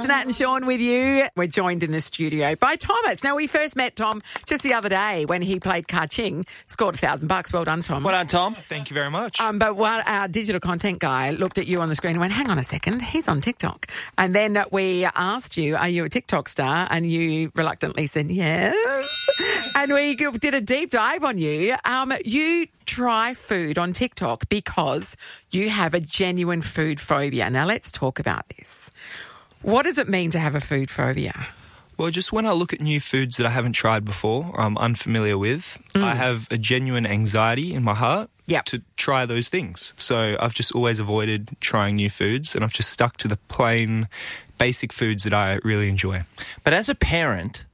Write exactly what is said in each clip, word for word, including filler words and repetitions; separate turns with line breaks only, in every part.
It's Nat and Sean with you. We're joined in the studio by Thomas. Now, we first met Tom just the other day when he played Ka-Ching, scored a thousand bucks. Well done, Tom.
Well done, Tom.
Thank you very much.
Um, but while our digital content guy looked at you on the screen and went, hang on a second, he's on TikTok. And then we asked you, are you a TikTok star? And you reluctantly said yes. And we did a deep dive on you. Um, you try food on TikTok because you have a genuine food phobia. Now, let's talk about this. What does it mean to have a food phobia?
Well, just when I look at new foods that I haven't tried before or I'm unfamiliar with, mm. I have a genuine anxiety in my heart yep. to try those things. So I've just always avoided trying new foods and I've just stuck to the plain, basic foods that I really enjoy.
But as a parent,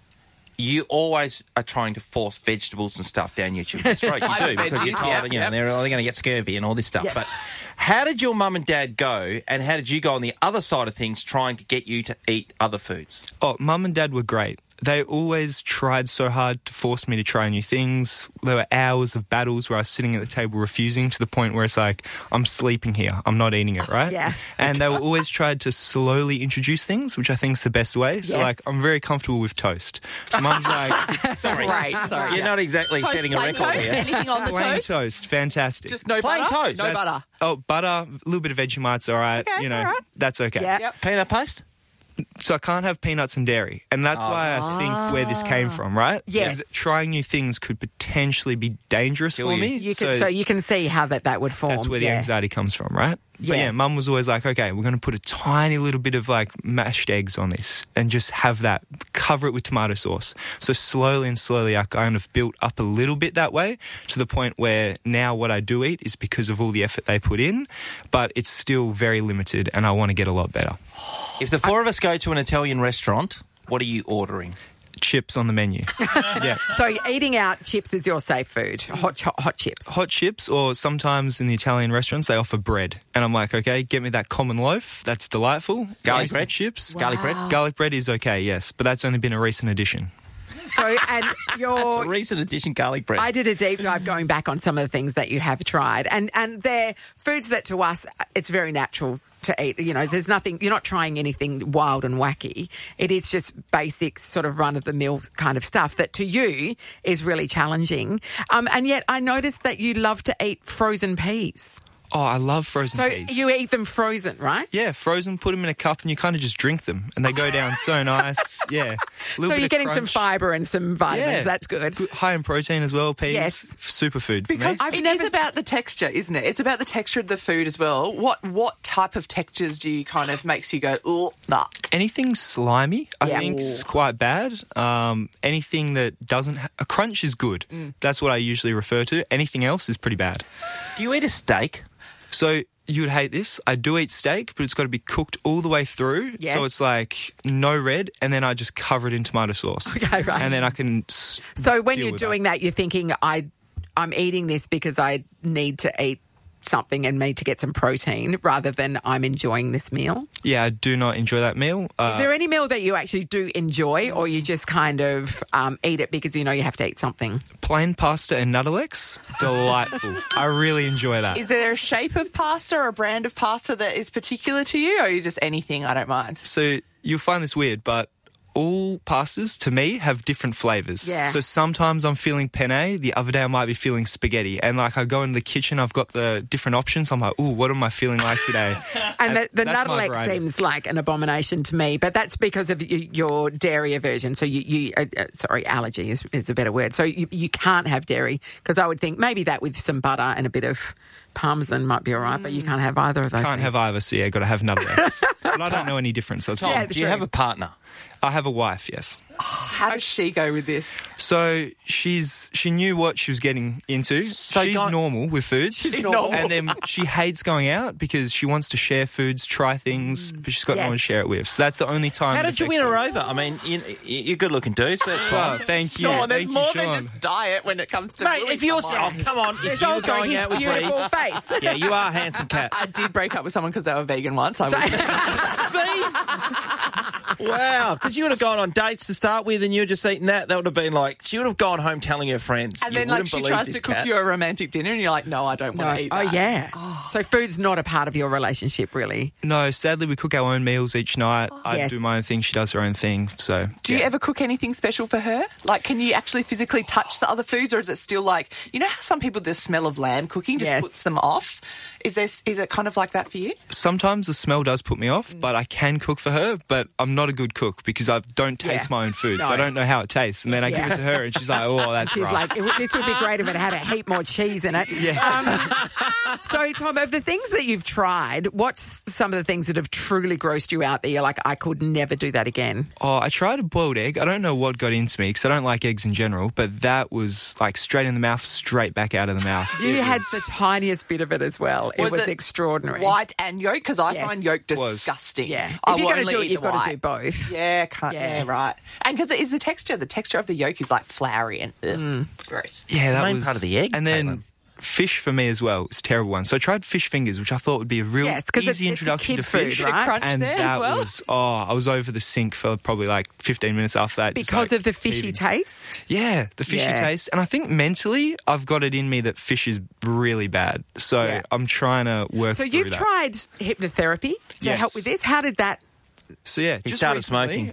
you always are trying to force vegetables and stuff down your children's throat. You do, because you're tired, you know, they're going to get scurvy and all this stuff. Yes. But how did your mum and dad go, and how did you go on the other side of things trying to get you to eat other foods?
Oh, mum and dad were great. They always tried so hard to force me to try new things. There were hours of battles where I was sitting at the table refusing to the point where it's like, I'm sleeping here. I'm not eating it, right?
Yeah.
And they were always tried to slowly introduce things, which I think is the best way. So,
yes.
like, I'm very comfortable with toast. So mum's like...
sorry.
Right, sorry.
You're
yeah.
not exactly
toast,
setting a record
toast,
here.
Anything on the
plain
toast?
toast, fantastic.
Just no
plain
butter?
toast?
No
That's,
butter.
Oh, butter, a little bit of Vegemite's all right.
Okay,
you know,
all right.
that's okay.
Yep.
Yep.
Peanut paste?
So I can't have peanuts and dairy. And that's
Oh.
why I think where this came from, right?
Yes.
Is trying new things could potentially be dangerous
Kill
for
you.
me.
You can, so, you can see how that, that would form.
That's where the
yeah.
anxiety comes from, right? But
Yes.
yeah, mum was always like, okay, we're going to put a tiny little bit of like mashed eggs on this and just have that, cover it with tomato sauce. So slowly and slowly I kind of built up a little bit that way to the point where now what I do eat is because of all the effort they put in, but it's still very limited and I want to get a lot better.
If the four of us go to an Italian restaurant, what are you ordering?
Chips on the menu. Yeah.
So eating out chips is your safe food, hot hot, hot chips.
Hot chips, or sometimes in the Italian restaurants they offer bread. And I'm like, okay, get me that common loaf. That's delightful.
Garlic
Get
bread?
Chips.
Wow.
Garlic bread?
Garlic bread is okay, yes. But that's only been a recent addition.
So, and
It's
your...
a recent addition garlic bread.
I did a deep dive going back on some of the things that you have tried. And, and they're foods that to us, it's very natural to eat. You know, there's nothing, you're not trying anything wild and wacky. It is just basic sort of run-of-the-mill kind of stuff that to you is really challenging. Um, and yet I noticed that you love to eat frozen peas.
Oh, I love frozen
So
peas.
you eat them frozen, right?
Yeah, frozen, put them in a cup and you kind of just drink them and they go down so nice. Yeah.
So you're getting some fibre and some vitamins.
Yeah.
That's good.
Good- High in protein as well, peas.
Yes.
Superfood for
Because
me.
it is about the texture, isn't it? It's about the texture of the food as well. What what type of textures do you kind of makes you go, oh, nah?
Anything slimy, I
Yeah.
think, is quite bad. Um, anything that doesn't... Ha- a crunch is good.
Mm.
That's what I usually refer to. Anything else is pretty bad.
Do you eat a steak?
So you would hate this. I do eat steak, but it's got to be cooked all the way through.
Yes.
So it's like no red, and then I just cover it in tomato sauce.
Okay, right.
And then I can s-
So when
deal
you're
with
doing that. you're thinking, I, I'm eating this because I need to eat something and need to get some protein rather than I'm enjoying this meal.
Yeah, I do not enjoy that meal. Uh,
Is there any meal that you actually do enjoy or you just kind of um, eat it because you know you have to eat something?
plain pasta and Nuttelex, delightful. I really enjoy that.
Is there a shape of pasta or a brand of pasta that is particular to you, or are you just anything? I don't mind.
So you'll find this weird, but all pastas, to me, have different flavours.
Yeah.
So sometimes I'm feeling penne, the other day I might be feeling spaghetti. And, like, I go into the kitchen, I've got the different options. I'm like, ooh, what am I feeling like today?
And the, the
That's my
Nuttelex
variety.
seems like an abomination to me, but that's because of y- your dairy aversion. So you, you uh, uh, sorry, allergy is, is a better word. So you, you can't have dairy because I would think maybe that with some butter and a bit of Parmesan might be all right, but you can't have either of those
Can't
things.
have either, so yeah, got to have Nuttelex. But I don't know any difference. So it's
Tom,
Yeah,
do you
true.
have a partner?
I have a wife, yes.
How does she go with this?
So she's she knew what she was getting into.
So
she's
go-
normal with food.
She's normal.
And then she hates going out because she wants to share foods, try things, but she's got
Yes.
no one to share it with. So that's the only time.
How
it
did you
affects
win her
her.
over? I mean, you, you're a good-looking dude, so that's
Oh,
fine.
thank you.
Sean, there's
Thank you,
more
Sean.
than just diet when it comes to
Mate,
really
if you're...
someone.
Oh, come on. If
There's
you were
also
going
his
out with
beautiful
Reece...
face.
Yeah, you are a handsome cat.
I did break up with someone because they were vegan once. I would
See? Wow, because you would have gone on dates to start with and you were just eating that. That would have been like, she would have gone home telling her friends.
And
you
then, like, she tries to
cat.
cook you a romantic dinner and you're like, no, I don't want to eat that.
Oh, yeah. Oh. So food's not a part of your relationship, really?
No, sadly, we cook our own meals each night. Oh, I
yes.
do my own thing. She does her own thing. So,
do
yeah.
you ever cook anything special for her? Like, can you actually physically touch the other foods, or is it still like, you know how some people, the smell of lamb cooking just
yes.
puts them off? Is there, is it kind of like that for you?
Sometimes the smell does put me off, but I can cook for her. But I'm not a good cook because I don't taste
yeah.
my own food,
no.
so I don't know how it tastes. And then I
yeah.
give it to her, and she's like, "Oh, that's
she's
rough."
like, it, "This would be great if it had a heap more cheese in it."
Yeah.
Um, so, Tom, of the things that you've tried, what's some of the things that have truly grossed you out that you're like, I could never do that again?
Oh, I tried a boiled egg. I don't know what got into me because I don't like eggs in general, but that was like straight in the mouth, straight back out of the mouth.
You
It
had
was-
the tiniest bit of it as well.
Was
it was
it
extraordinary.
White and yolk, because I
Yes.
find yolk
Was.
disgusting.
Yeah. If
I
you're
will
going to
only
do it,
eat
you've
the
got to do
white.
both.
Yeah, can't, yeah.
Yeah.
right. And because it is the texture, the texture of the yolk is like floury and ugh,
Mm.
gross.
Yeah, that
the main
was
part of the egg,
And then
Caitlin.
fish for me as well. It's a terrible one. So I tried fish fingers, which I thought would be a real
Yes, 'cause
easy
it's- it's a
introduction
kid
to
food,
fish.
right?
Crunch
And
there as
that
well.
was, oh, I was over the sink for probably like fifteen minutes after that. just,
Because
like,
of the fishy
eating.
taste?
Yeah, the fishy
Yeah.
taste. And I think mentally, I've got it in me that fish is really bad. So
Yeah.
I'm trying to work
So
through
you've
that.
tried hypnotherapy to
Yes.
help with this. How did that...
So yeah,
He
just
started
recently-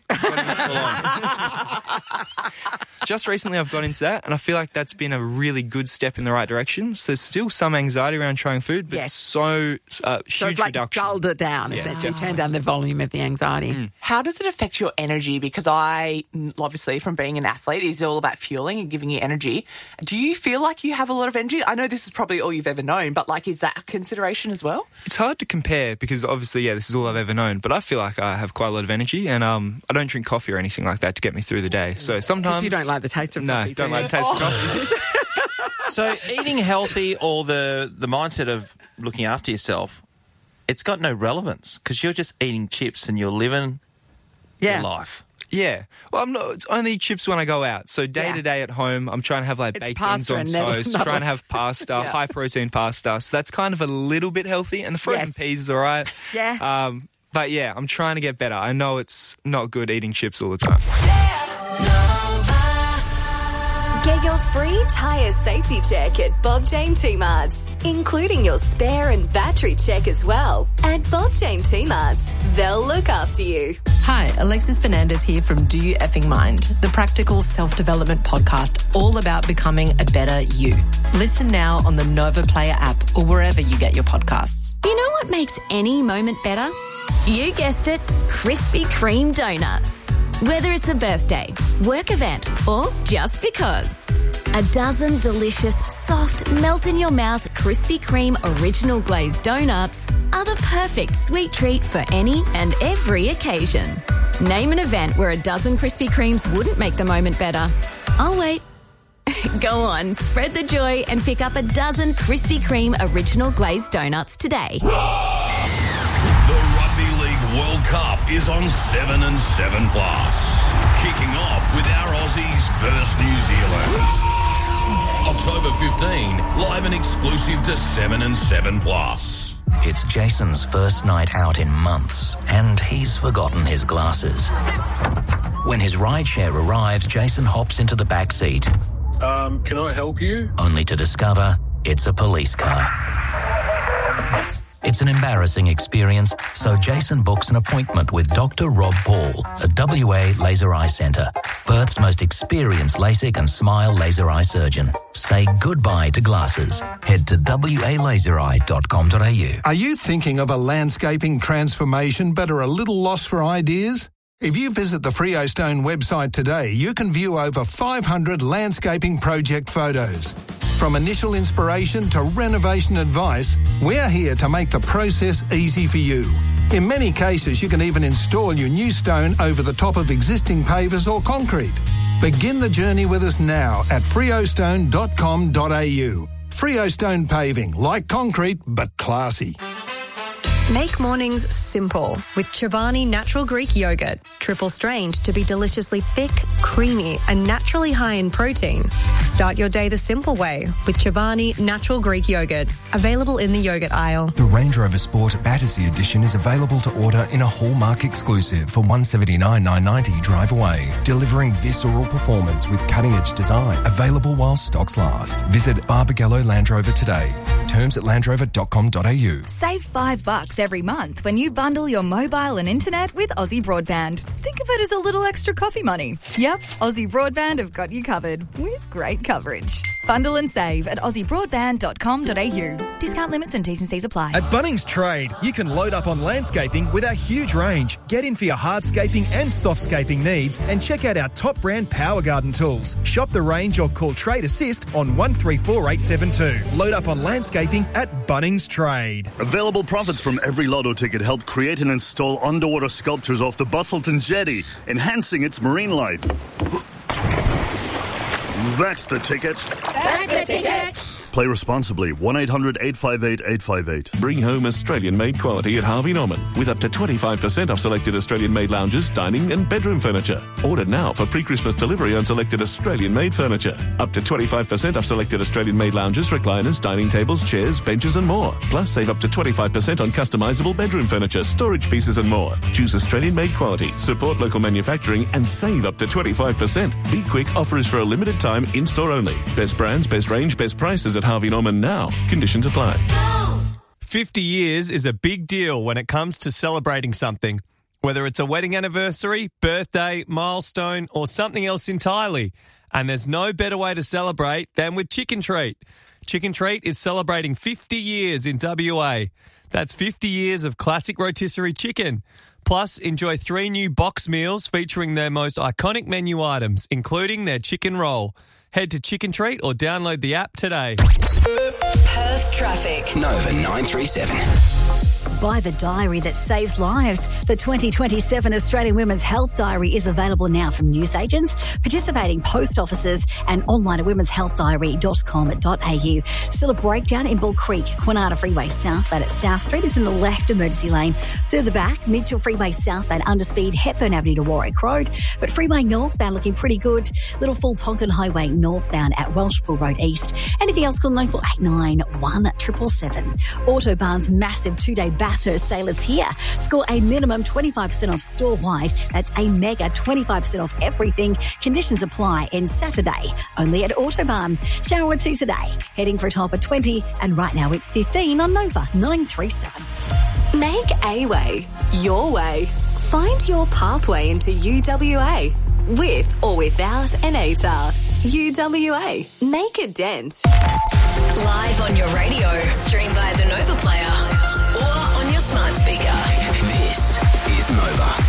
Just recently, I've got into that, and I feel like that's been a really good step in the right direction. So there's still some anxiety around trying food, but
Yes.
so uh, huge
So it's like
reduction.
dulled it down, essentially. Turn down the volume of the anxiety.
How does it affect your energy? Because I, obviously, from being an athlete, it's all about fueling and giving you energy. Do you feel like you have a lot of energy? I know this is probably all you've ever known, but like, is that a consideration as well?
It's hard to compare because obviously, yeah, this is all I've ever known. But I feel like I have quite a lot of energy, and um, I don't drink coffee or anything like that to get me through the day. So sometimes
Because you don't like the taste of
no,
coffee,
don't
do
like
you?
the taste of coffee.
So eating healthy or the, the mindset of looking after yourself, it's got no relevance because you're just eating chips and you're living
Yeah.
your life.
Yeah. Well, I'm not. It's only chips when I go out. So day
Yeah.
to day at home, I'm trying to have like
It's
baked beans
pasta
on
and never-
toast,
no,
trying to
it's-
have pasta,
Yeah.
high protein pasta. So that's kind of a little bit healthy. And the frozen
Yes.
peas is all right.
Yeah.
Um, but yeah, I'm trying to get better. I know it's not good eating chips all the time.
Get your free tyre safety check at Bob Jane T-Marts, including your spare and battery check as well. At Bob Jane T-Marts, they'll look after you.
Hi, Alexis Fernandez here from Do You Effing Mind, the practical self-development podcast all about becoming a better you. Listen now on the Nova Player app or wherever you get your podcasts.
You know what makes any moment better? You guessed it, Krispy Kreme donuts. Whether it's a birthday, work event, or just because. A dozen delicious, soft, melt-in-your-mouth Krispy Kreme original glazed donuts are the perfect sweet treat for any and every occasion. Name an event where a dozen Krispy Kremes wouldn't make the moment better. I'll wait. Go on, spread the joy and pick up a dozen Krispy Kreme original glazed donuts today.
The Rugby League World Cup is on seven and seven plus. Kicking off with our Aussies versus New Zealand. October fifteenth, live and exclusive to seven and seven plus.
It's Jason's first night out in months, and he's forgotten his glasses. When his rideshare arrives, Jason hops into the back seat,
Um, can I help you?
only to discover it's a police car. It's an embarrassing experience, so Jason books an appointment with Doctor Rob Paul at W A Laser Eye Centre, Perth's most experienced LASIK and SMILE laser eye surgeon. Say goodbye to glasses. Head to w a laser eye dot com dot a u.
Are you thinking of a landscaping transformation but are a little lost for ideas? If you visit the Freestone website today, you can view over five hundred landscaping project photos. From initial inspiration to renovation advice, we're here to make the process easy for you. In many cases, you can even install your new stone over the top of existing pavers or concrete. Begin the journey with us now at freostone dot com dot a u. Freestone Paving, like concrete, but classy.
Make mornings simple with Chobani Natural Greek Yogurt. Triple strained to be deliciously thick, creamy and naturally high in protein. Start your day the simple way with Chobani Natural Greek Yogurt. Available in the yogurt aisle.
The Range Rover Sport Battersea Edition is available to order in a Hallmark exclusive for one hundred seventy-nine thousand nine hundred ninety drive away. Delivering visceral performance with cutting-edge design. Available while stocks last. Visit Barbagallo Land Rover today. Terms at land rover dot com dot a u.
Save five bucks every month when you bundle your mobile and internet with Aussie Broadband. Think of it as a little extra coffee money. Yep, Aussie Broadband have got you covered with great coverage. Bundle and save at aussie broadband dot com dot a u. Discount limits and T's and C's apply.
At Bunnings Trade, you can load up on landscaping with our huge range. Get in for your hardscaping and softscaping needs and check out our top brand Power Garden tools. Shop the range or call Trade Assist on one three four eight seven two. Load up on landscaping at Bunnings Trade.
Available profits from every lotto ticket help create and install underwater sculptures off the Bustleton Jetty, enhancing its marine life. That's the ticket.
That's the ticket.
Play responsibly. one eight hundred eight five eight eight five eight.
Bring home Australian-made quality at Harvey Norman with up to twenty-five percent off selected Australian-made lounges, dining and bedroom furniture. Order now for pre-Christmas delivery on selected Australian-made furniture. Up to twenty-five percent off selected Australian-made lounges, recliners, dining tables, chairs, benches and more. Plus save up to twenty-five percent on customisable bedroom furniture, storage pieces and more. Choose Australian-made quality, support local manufacturing and save up to twenty-five percent. Be quick, offer is for a limited time, in-store only. Best brands, best range, best prices at Harvey Norman now. Conditions apply.
fifty years is a big deal when it comes to celebrating something. Whether it's a wedding anniversary, birthday, milestone, or something else entirely. And there's no better way to celebrate than with Chicken Treat. Chicken Treat is celebrating fifty years in W A. That's fifty years of classic rotisserie chicken. Plus, enjoy three new box meals featuring their most iconic menu items, including their chicken roll. Head to Chicken Treat or download the app today.
Perth traffic.
Nova nine three seven.
Buy the diary that saves lives. The twenty twenty-seven Australian Women's Health Diary is available now from newsagents, participating post offices and online at womens health diary dot com dot a u. Still a breakdown in Bull Creek, Quinata Freeway southbound at South Street is in the left emergency lane. Further back, Mitchell Freeway southbound underspeed Hepburn Avenue to Warwick Road. But Freeway northbound looking pretty good. Little Full Tonkin Highway northbound at Welshpool Road East. Anything else, call nine four eight nine one seven seven seven. Autobahn's massive two-day Bathurst sale is here. Score a minimum twenty-five percent off store-wide. That's a mega twenty-five percent off everything. Conditions apply in Saturday, only at Autobahn. Shower or two today. Heading for a top of twenty, and right now it's fifteen on Nova nine three seven.
Make a way your way. Find your pathway into U W A. With or without an A T A R. U W A. Make a dent.
Live on your radio. Stream via the Nova Player. Or on your smart speaker.
This is Nova.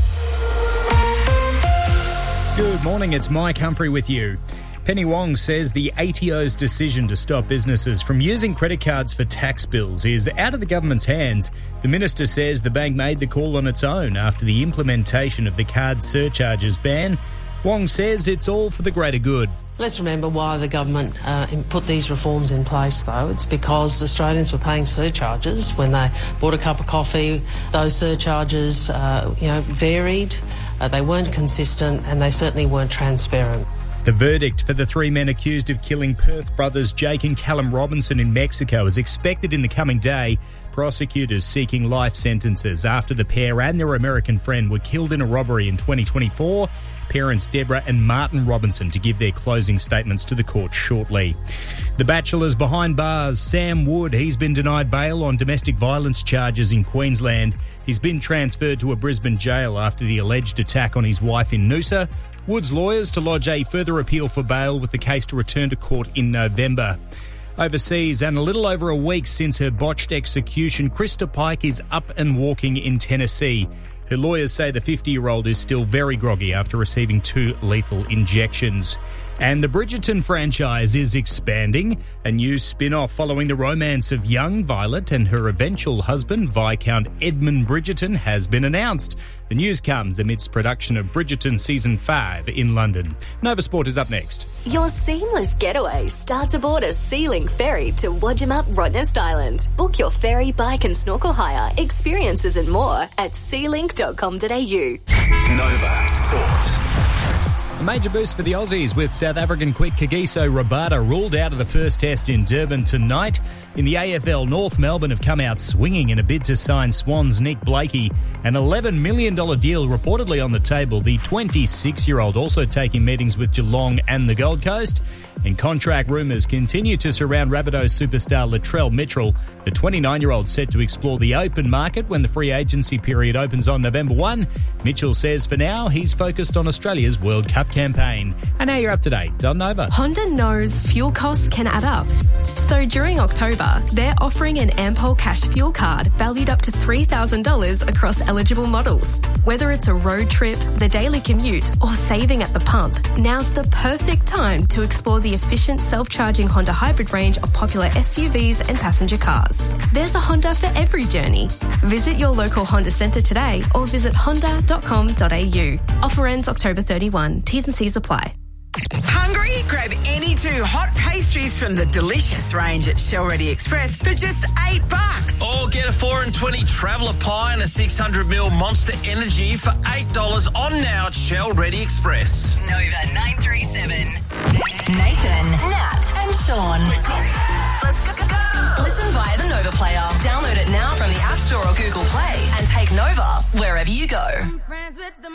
Good morning, it's Mike Humphrey with you. Penny Wong says the A T O's decision to stop businesses from using credit cards for tax bills is out of the government's hands. The minister says the bank made the call on its own after the implementation of the card surcharges ban. Wong says it's all for the greater good.
Let's remember why the government uh, put these reforms in place, though. It's because Australians were paying surcharges when they bought a cup of coffee. Those surcharges, uh, you know, varied, uh, they weren't consistent, and they certainly weren't transparent.
The verdict for the three men accused of killing Perth brothers Jake and Callum Robinson in Mexico is expected in the coming day. Prosecutors seeking life sentences after the pair and their American friend were killed in a robbery in twenty twenty-four. Parents Deborah and Martin Robinson to give their closing statements to the court shortly. The Bachelor's behind bars. Sam Wood, he's been denied bail on domestic violence charges in Queensland. He's been transferred to a Brisbane jail after the alleged attack on his wife in Noosa. Wood's lawyers to lodge a further appeal for bail with the case to return to court in November. Overseas, and a little over a week since her botched execution, Krista Pike is up and walking in Tennessee. Her lawyers say the fifty-year-old is still very groggy after receiving two lethal injections. And the Bridgerton franchise is expanding. A new spin-off following the romance of young Violet and her eventual husband, Viscount Edmund Bridgerton, has been announced. The news comes amidst production of Bridgerton Season five in London. Nova Sport is up next.
Your seamless getaway starts aboard a Sea-Link ferry to Wadjum Rottnest Island. Book your ferry, bike and snorkel hire, experiences and more at sea link dot com dot a u.
Nova Sport.
A major boost for the Aussies with South African quick Kagiso Rabada ruled out of the first test in Durban tonight. In the A F L, North Melbourne have come out swinging in a bid to sign Swans' Nick Blakey. An eleven million dollars deal reportedly on the table. The twenty-six-year-old also taking meetings with Geelong and the Gold Coast. And contract rumours continue to surround Rabbitohs superstar Latrell Mitchell. The twenty-nine-year-old set to explore the open market when the free agency period opens on November first. Mitchell says for now he's focused on Australia's World Cup campaign. And now you're up to date on Nova.
Honda knows fuel costs can add up. So during October, they're offering an Ampol Cash fuel card valued up to three thousand dollars across eligible models. Whether it's a road trip, the daily commute, or saving at the pump, now's the perfect time to explore the efficient self-charging Honda hybrid range of popular S U Vs and passenger cars. There's a Honda for every journey. Visit your local Honda centre today or visit honda dot com dot a u. Offer ends October thirty-first. T's and C's apply.
Hungry? Grab any two hot pastries from the delicious range at Shell Ready Express for just eight bucks.
Or get a four and twenty traveller pie and a six hundred milliliter Monster Energy for eight dollars on now at Shell Ready Express.
Nova nine three seven. Nathan, Nat and Sean. Let's go, go, go. Listen via the Nova Player. Download it now from the App Store or Google Play and take Nova wherever you go.